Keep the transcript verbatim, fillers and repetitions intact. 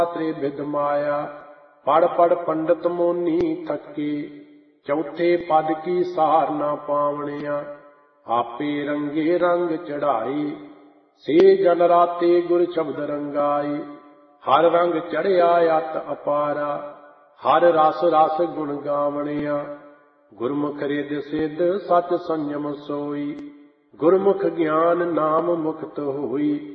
त्रिविध माया पढ़ पढ़ पंडित मोनी थके चौथे पद की सार ना पावणिया आपे रंगे रंग चढ़ाई से जन राते गुर शब्द रंगाई हर रंग चढ़िया अत अपारा हर रस रस गुण गावणिया गुरमुख रिद सिद्ध सच संयम सोई गुरमुख ज्ञान नाम मुक्त होई।